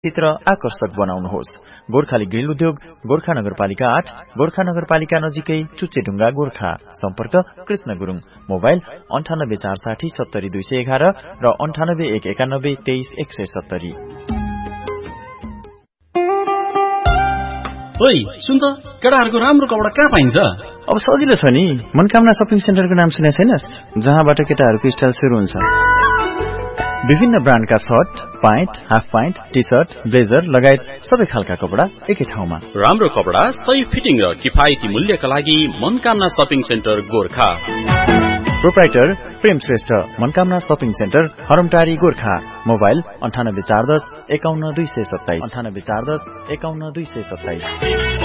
चित्र आकर्षक बनाउनुहोस्। गोर्खाली ग्रिल उद्योग, गोर्खा नगरपालिका 8, गोर्खा नगरपालिका नजिकै चुच्चेढुङ्गा, गोर्खा। सम्पर्क कृष्ण गुरुङ। मोबाइल 9846 70211 र 98 191 23 170। ओइ सुन त, केटाहरूको राम्रो कपडा कहाँ पाइन्छ? अब सजिलो छ नि, मनकामना शपिङ सेन्टरको नाम सुने छैनस्? जहाँबाट केटाहरूको स्टाइल सुरु हुन्छ। विभिन्न ब्रान्डका short, pant, half pant, T short, blazer लगायत सबै खालका कपडा एकै ठाउँमा। राम्रो कपडा, सही फिटिङ र किफायती मूल्यका लागि Manakamana shopping centre Gorkha. Proprietor प्रेम Shrestha, Manakamana shopping centre, हरमटारी, Gorkha. Mobile 9841 51227 9841 51227।